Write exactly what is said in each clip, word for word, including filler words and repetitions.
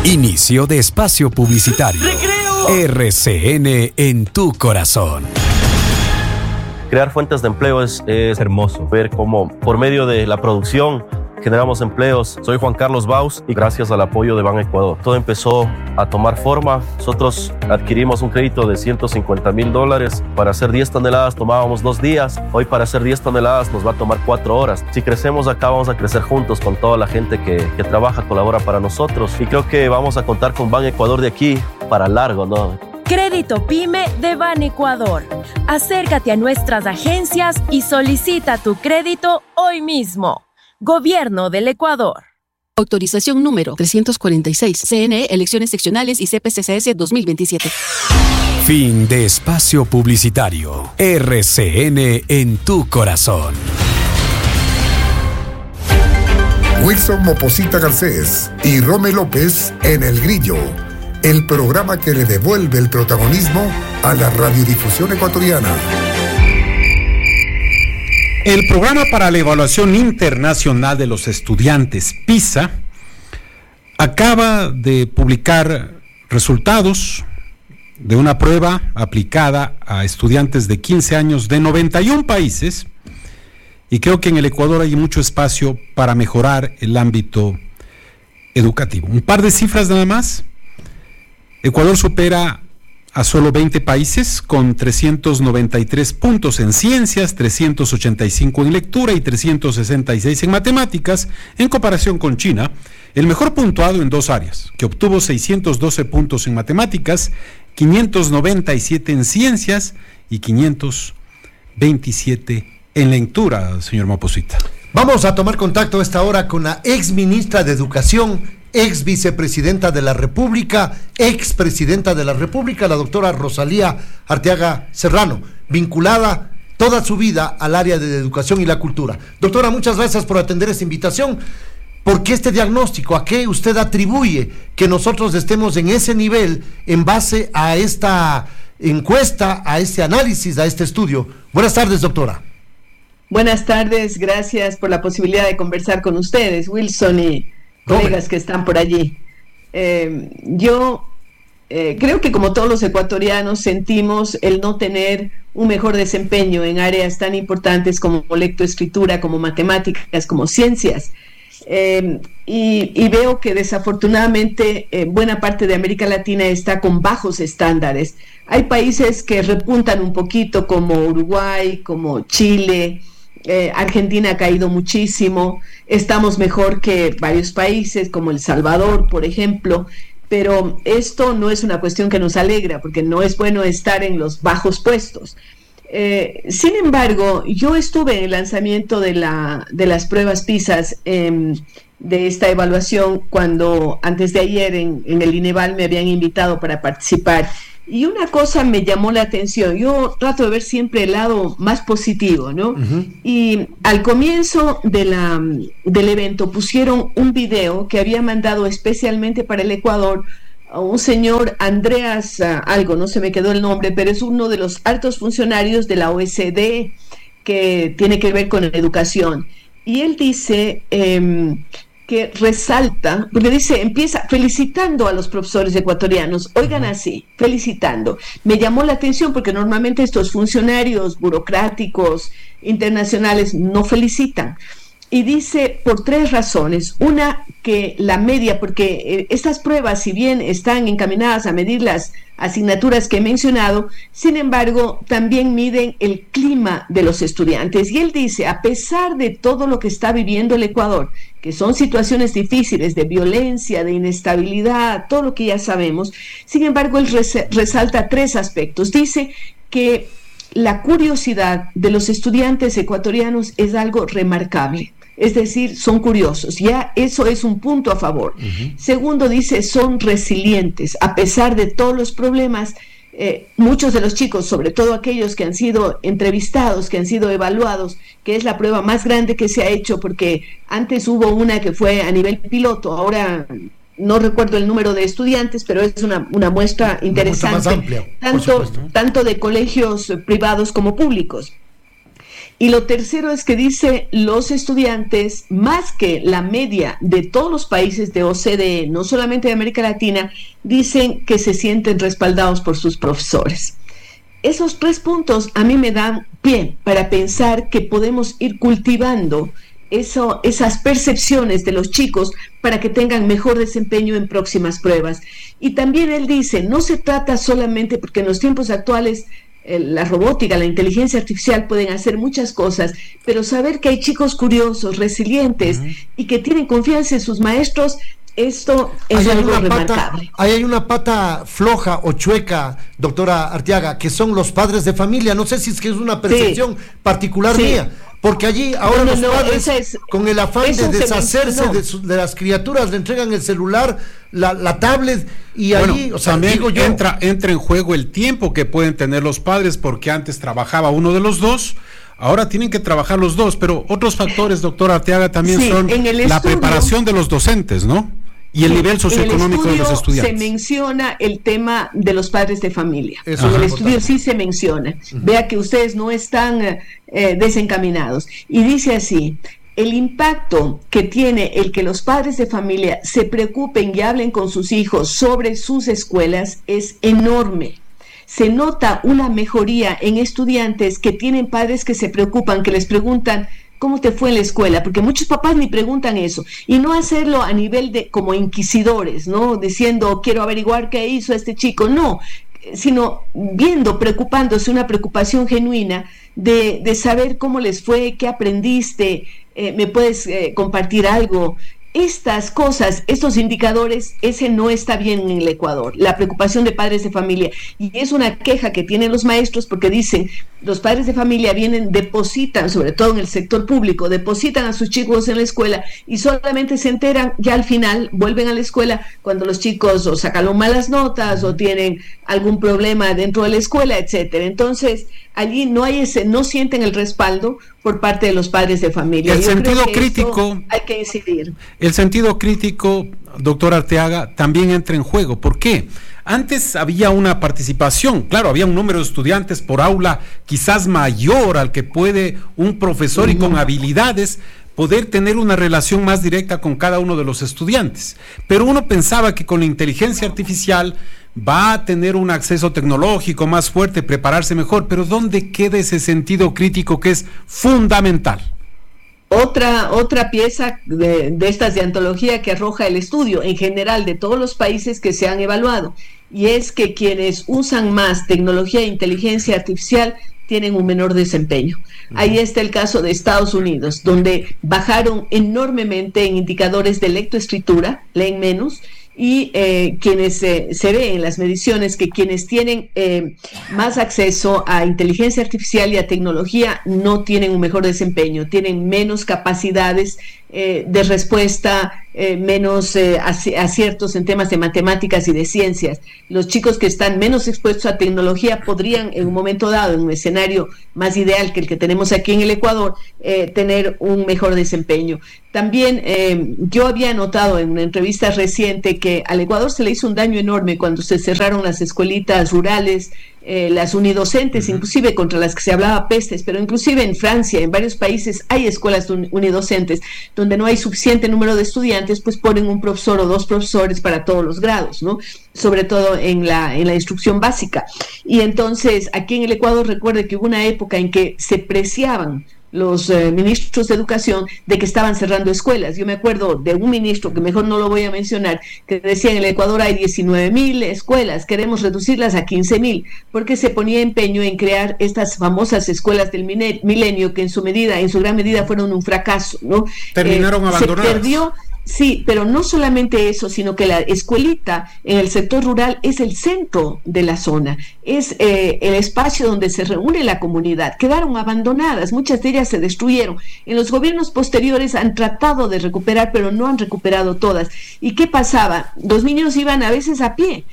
Inicio de espacio publicitario. ¡Recreo! R C N en tu corazón. Crear fuentes de empleo es, es hermoso. Ver cómo por medio de la producción generamos empleos. Soy Juan Carlos Baus y gracias al apoyo de Ban Ecuador todo empezó a tomar forma. Nosotros adquirimos un crédito de ciento cincuenta mil dólares. Para hacer diez toneladas tomábamos dos días. Hoy para hacer diez toneladas nos va a tomar cuatro horas. Si crecemos acá vamos a crecer juntos con toda la gente que, que trabaja, colabora para nosotros. Y creo que vamos a contar con Ban Ecuador de aquí para largo, ¿no? Crédito PYME de Ban Ecuador. Acércate a nuestras agencias y solicita tu crédito hoy mismo. Gobierno del Ecuador. Autorización número trescientos cuarenta y seis. C N E, Elecciones Seccionales y C P C C S dos mil veintisiete. Fin de espacio publicitario. R C N en tu corazón. Wilson Moposita Garcés y Rome López en El Grillo, el programa que le devuelve el protagonismo a la radiodifusión ecuatoriana. El Programa para la Evaluación Internacional de los Estudiantes, PISA, acaba de publicar resultados de una prueba aplicada a estudiantes de quince años de noventa y un países, y creo que en el Ecuador hay mucho espacio para mejorar el ámbito educativo. Un par de cifras nada más. Ecuador supera a solo veinte países con trescientos noventa y tres puntos en ciencias, trescientos ochenta y cinco en lectura y trescientos sesenta y seis en matemáticas, en comparación con China, el mejor puntuado en dos áreas, que obtuvo seiscientos doce puntos en matemáticas, quinientos noventa y siete en ciencias y quinientos veintisiete en lectura, señor Moposita. Vamos a tomar contacto a esta hora con la ex ministra de Educación, ex vicepresidenta de la República, ex presidenta de la República, la doctora Rosalía Arteaga Serrano, vinculada toda su vida al área de educación y la cultura. Doctora, muchas gracias por atender esta invitación. ¿Por qué este diagnóstico? ¿A qué usted atribuye que nosotros estemos en ese nivel en base a esta encuesta, a este análisis, a este estudio? Buenas tardes, doctora. Buenas tardes, gracias por la posibilidad de conversar con ustedes, Wilson y colegas que están por allí. Eh, yo eh, creo que como todos los ecuatorianos sentimos el no tener un mejor desempeño en áreas tan importantes como lectoescritura, como matemáticas, como ciencias. Eh, y, y veo que desafortunadamente eh, buena parte de América Latina está con bajos estándares. Hay países que repuntan un poquito como Uruguay, como Chile. Eh, Argentina ha caído muchísimo, estamos mejor que varios países como El Salvador, por ejemplo, pero esto no es una cuestión que nos alegra, porque no es bueno estar en los bajos puestos. Eh, sin embargo, yo estuve en el lanzamiento de, la, de las pruebas PISA, eh, de esta evaluación, cuando antes de ayer en, en el INEVAL me habían invitado para participar. Y una cosa me llamó la atención, yo trato de ver siempre el lado más positivo, ¿no? Uh-huh. Y al comienzo de la, del evento pusieron un video que había mandado especialmente para el Ecuador a un señor Andreas uh, algo, no se me quedó el nombre, pero es uno de los altos funcionarios de la O E C D que tiene que ver con educación. Y él dice... Eh, que resalta, porque dice, empieza felicitando a los profesores ecuatorianos, oigan así, felicitando. Me llamó la atención porque normalmente estos funcionarios burocráticos internacionales no felicitan. Y dice por tres razones. Una, que la media, porque eh, estas pruebas, si bien están encaminadas a medir las asignaturas que he mencionado, sin embargo, también miden el clima de los estudiantes. Y él dice, a pesar de todo lo que está viviendo el Ecuador, que son situaciones difíciles de violencia, de inestabilidad, todo lo que ya sabemos, sin embargo, él res- resalta tres aspectos. Dice que la curiosidad de los estudiantes ecuatorianos es algo remarcable. Es decir, son curiosos, ya eso es un punto a favor. Uh-huh. Segundo, dice, son resilientes, a pesar de todos los problemas. Eh, muchos de los chicos, sobre todo aquellos que han sido entrevistados, que han sido evaluados, que es la prueba más grande que se ha hecho, porque antes hubo una que fue a nivel piloto, ahora no recuerdo el número de estudiantes, pero es una, una muestra interesante, una muestra más amplia, tanto, tanto de colegios privados como públicos. Y lo tercero es que dice los estudiantes, más que la media de todos los países de O C D E, no solamente de América Latina, dicen que se sienten respaldados por sus profesores. Esos tres puntos a mí me dan pie para pensar que podemos ir cultivando eso, esas percepciones de los chicos para que tengan mejor desempeño en próximas pruebas. Y también él dice, no se trata solamente, porque en los tiempos actuales eh, la robótica, la inteligencia artificial pueden hacer muchas cosas, pero saber que hay chicos curiosos, resilientes uh-huh. y que tienen confianza en sus maestros, esto es ahí algo hay remarcable. Pata, ahí hay una pata floja o chueca, doctora Arteaga, que son los padres de familia. No sé si es que es una percepción sí. particular sí. mía, porque allí ahora no, no, los no, padres, es, con el afán de deshacerse de, su, de las criaturas, le entregan el celular, la, la tablet, y bueno, allí, o sea, también digo yo, entra, entra en juego el tiempo que pueden tener los padres, porque antes trabajaba uno de los dos. Ahora tienen que trabajar los dos, pero otros factores, doctora Arteaga, también sí, son estudio, la preparación de los docentes, ¿no? Y el sí, nivel socioeconómico de los estudiantes. Se menciona el tema de los padres de familia. Eso en el estudio sí se menciona. Uh-huh. Vea que ustedes no están eh, desencaminados. Y dice así, el impacto que tiene el que los padres de familia se preocupen y hablen con sus hijos sobre sus escuelas es enorme. Se nota una mejoría en estudiantes que tienen padres que se preocupan, que les preguntan ¿cómo te fue en la escuela? Porque muchos papás ni preguntan eso, y no hacerlo a nivel de como inquisidores, ¿no? Diciendo, quiero averiguar qué hizo este chico, no, sino viendo, preocupándose, una preocupación genuina de, de saber cómo les fue, qué aprendiste, eh, me puedes eh, compartir algo. Estas cosas, estos indicadores, ese no está bien en el Ecuador, la preocupación de padres de familia, y es una queja que tienen los maestros porque dicen, los padres de familia vienen, depositan, sobre todo en el sector público, depositan a sus chicos en la escuela y solamente se enteran ya al final, vuelven a la escuela cuando los chicos o sacaron malas notas o tienen algún problema dentro de la escuela, etcétera. Entonces, allí no hay ese, no sienten el respaldo por parte de los padres de familia. El Yo sentido creo que crítico, hay que incidir. El sentido crítico, doctor Arteaga, también entra en juego. ¿Por qué? Antes había una participación, claro, había un número de estudiantes por aula quizás mayor al que puede un profesor y con habilidades poder tener una relación más directa con cada uno de los estudiantes. Pero uno pensaba que con la inteligencia artificial va a tener un acceso tecnológico más fuerte, prepararse mejor, pero ¿dónde queda ese sentido crítico que es fundamental? Otra, otra pieza de, de estas de antología que arroja el estudio en general de todos los países que se han evaluado, y es que quienes usan más tecnología e inteligencia artificial tienen un menor desempeño. Uh-huh. Ahí está el caso de Estados Unidos, donde bajaron enormemente en indicadores de lectoescritura, leen menos, y eh, quienes eh, se ve en las mediciones que quienes tienen eh, más acceso a inteligencia artificial y a tecnología no tienen un mejor desempeño, tienen menos capacidades eh, de respuesta, eh, menos eh, aciertos en temas de matemáticas y de ciencias. Los chicos que están menos expuestos a tecnología podrían en un momento dado, en un escenario más ideal que el que tenemos aquí en el Ecuador, eh, tener un mejor desempeño. También eh, yo había notado en una entrevista reciente que al Ecuador se le hizo un daño enorme cuando se cerraron las escuelitas rurales, eh, las unidocentes, uh-huh. inclusive contra las que se hablaba pestes, pero inclusive en Francia, en varios países hay escuelas un, unidocentes donde no hay suficiente número de estudiantes, pues ponen un profesor o dos profesores para todos los grados, ¿no? Sobre todo en la, en la instrucción básica. Y entonces aquí en el Ecuador recuerde que hubo una época en que se preciaban los eh, ministros de educación de que estaban cerrando escuelas. Yo me acuerdo de un ministro, que mejor no lo voy a mencionar, que decía en el Ecuador hay diecinueve mil escuelas, queremos reducirlas a quince mil, porque se ponía empeño en crear estas famosas escuelas del milenio, que en su medida, en su gran medida fueron un fracaso, ¿no? Terminaron eh, abandonadas. Se perdió. Sí, pero no solamente eso, sino que la escuelita en el sector rural es el centro de la zona, es eh, el espacio donde se reúne la comunidad. Quedaron abandonadas, muchas de ellas se destruyeron. En los gobiernos posteriores han tratado de recuperar, pero no han recuperado todas. ¿Y qué pasaba? Los niños iban a veces a pie,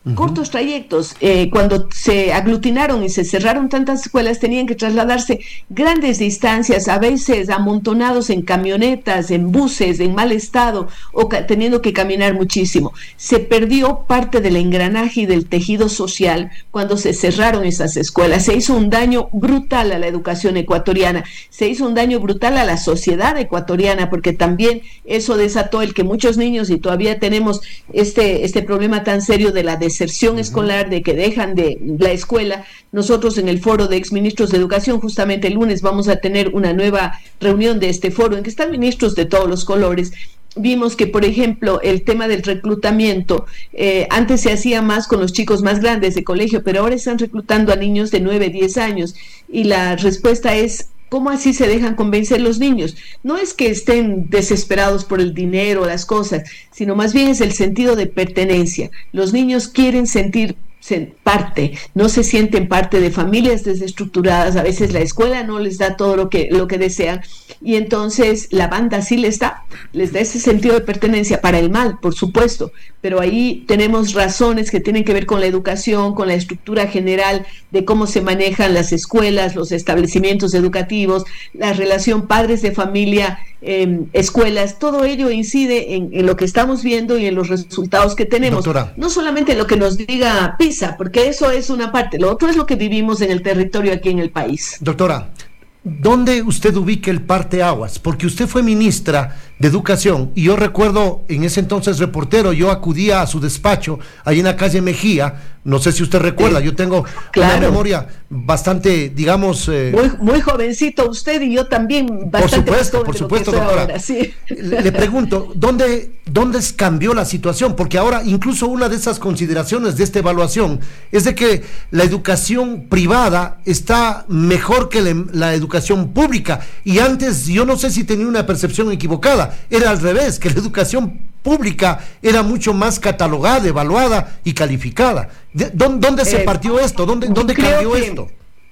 Uh-huh. Cortos trayectos. Eh, cuando se aglutinaron y se cerraron tantas escuelas, tenían que trasladarse grandes distancias, a veces amontonados en camionetas, en buses, en mal estado, o ca- teniendo que caminar muchísimo. Se perdió parte del engranaje y del tejido social cuando se cerraron esas escuelas. Se hizo un daño brutal a la educación ecuatoriana, se hizo un daño brutal a la sociedad ecuatoriana, porque también eso desató el que muchos niños, y todavía tenemos este, este problema tan serio de la deserción uh-huh. escolar, de que dejan de la escuela. Nosotros en el foro de exministros de educación, justamente el lunes vamos a tener una nueva reunión de este foro en que están ministros de todos los colores. Vimos que, por ejemplo, el tema del reclutamiento, eh, antes se hacía más con los chicos más grandes de colegio, pero ahora están reclutando a niños de nueve, diez años, y la respuesta es: ¿cómo así se dejan convencer los niños? No es que estén desesperados por el dinero o las cosas, sino más bien es el sentido de pertenencia. Los niños quieren sentir parte, no se sienten parte de familias desestructuradas, a veces la escuela no les da todo lo que, lo que desean, y entonces la banda sí les da, les da ese sentido de pertenencia, para el mal, por supuesto, pero ahí tenemos razones que tienen que ver con la educación, con la estructura general de cómo se manejan las escuelas, los establecimientos educativos, la relación padres de familia, eh, escuelas, todo ello incide en, en lo que estamos viendo y en los resultados que tenemos. Doctora. No solamente en lo que nos diga PISA, porque eso es una parte, lo otro es lo que vivimos en el territorio aquí en el país. Doctora, ¿dónde usted ubica el parteaguas? Porque usted fue ministra de Educación, y yo recuerdo, en ese entonces reportero, yo acudía a su despacho, ahí en la calle Mejía, no sé si usted recuerda, yo tengo claro. una memoria bastante, digamos... Eh, muy, muy jovencito usted, y yo también bastante Por supuesto, por supuesto, doctora. Ahora, sí. le, le pregunto, ¿dónde, ¿dónde cambió la situación? Porque ahora, incluso una de esas consideraciones de esta evaluación es de que la educación privada está mejor que la, la educación pública, y antes yo no sé si tenía una percepción equivocada, era al revés, que la educación pública era mucho más catalogada, evaluada y calificada. ¿De, ¿Dónde, dónde se eh, partió esto? ¿Dónde, dónde cambió que, esto?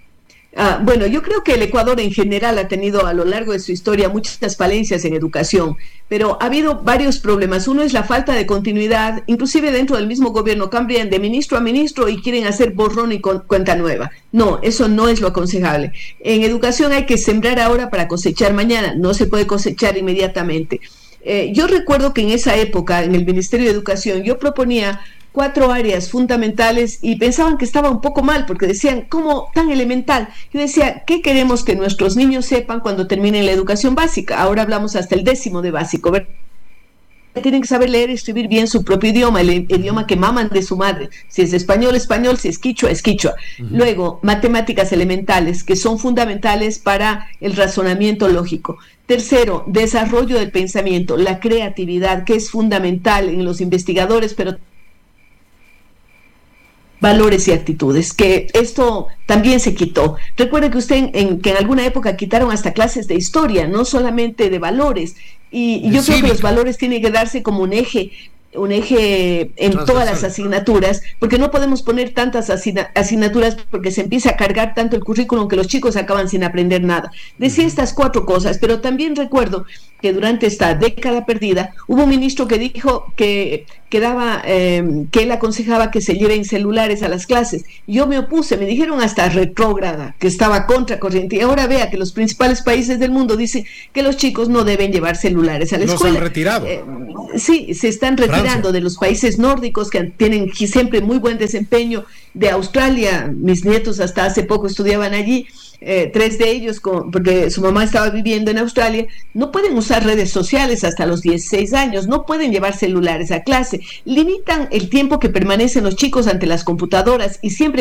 Ah, bueno, yo creo que el Ecuador en general ha tenido a lo largo de su historia muchas falencias en educación, pero ha habido varios problemas. Uno es la falta de continuidad, inclusive dentro del mismo gobierno cambian de ministro a ministro y quieren hacer borrón y con, cuenta nueva. No, eso no es lo aconsejable. En educación hay que sembrar ahora para cosechar mañana, no se puede cosechar inmediatamente. Eh, yo recuerdo que en esa época, en el Ministerio de Educación, yo proponía cuatro áreas fundamentales y pensaban que estaba un poco mal, porque decían, ¿cómo tan elemental? Yo decía, ¿qué queremos que nuestros niños sepan cuando terminen la educación básica? Ahora hablamos hasta el décimo de básico, ¿verdad? Tienen que saber leer y escribir bien su propio idioma, el, el idioma que maman de su madre. Si es español, español, si es quichua, es quichua. Uh-huh. Luego, matemáticas elementales, que son fundamentales para el razonamiento lógico. Tercero, desarrollo del pensamiento, la creatividad, que es fundamental en los investigadores, pero valores y actitudes, que esto también se quitó. Recuerde que usted en, en, que en alguna época quitaron hasta clases de historia, no solamente de valores, y, y yo creo que los valores tienen que darse como un eje, un eje en todas las asignaturas, porque no podemos poner tantas asigna- asignaturas porque se empieza a cargar tanto el currículum que los chicos acaban sin aprender nada. Decía estas cuatro cosas, pero también recuerdo que durante esta década perdida hubo un ministro que dijo que, que, daba, eh, que él aconsejaba que se lleven celulares a las clases. Yo me opuse, me dijeron hasta retrógrada, que estaba contracorriente, y ahora vea que los principales países del mundo dicen que los chicos no deben llevar celulares a la los escuela. Han retirado. Eh, sí, se están retirando. Francia. De los países nórdicos que tienen siempre muy buen desempeño, de Australia, mis nietos hasta hace poco estudiaban allí, eh, tres de ellos, con, porque su mamá estaba viviendo en Australia, no pueden usar redes sociales hasta los dieciséis años, no pueden llevar celulares a clase, limitan el tiempo que permanecen los chicos ante las computadoras y siempre